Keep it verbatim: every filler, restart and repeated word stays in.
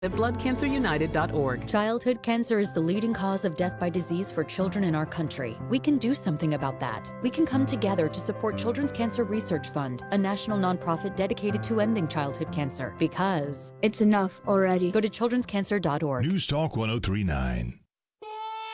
at blood cancer united dot org. Childhood cancer is the leading cause of death by disease for children in our country. We can do something about that. We can come together to support Children's Cancer Research Fund, a national nonprofit dedicated to ending childhood cancer. Because it's enough already. Go to children's cancer dot org. News Talk one oh three point nine.